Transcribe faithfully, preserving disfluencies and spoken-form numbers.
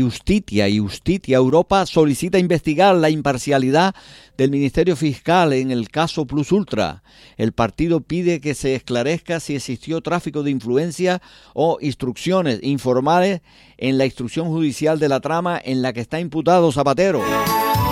Justitia. Justitia Europa solicita investigar la imparcialidad del Ministerio Fiscal en el caso Plus Ultra. El partido pide que se esclarezca si existió tráfico de influencia o instrucciones informales en la instrucción judicial de la trama en la que está imputado Zapatero.